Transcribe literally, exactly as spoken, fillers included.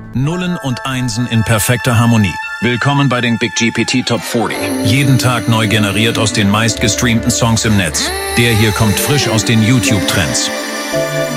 Nullen und Einsen in perfekter Harmonie. Willkommen bei den Big G P T Top vierzig. Jeden Tag neu generiert aus den meistgestreamten Songs im Netz. Der hier kommt frisch aus den YouTube-Trends.